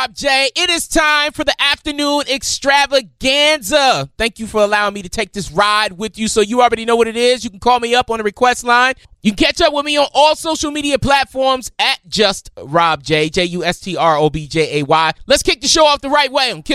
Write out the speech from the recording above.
Rob J. It is time for the afternoon extravaganza. Thank you for allowing me to take this ride with you. So you already know what it is. You can call me up on the request line. You can catch up with me on all social media platforms at Just Rob J. JUSTROBJAY. Let's kick the show off the right way.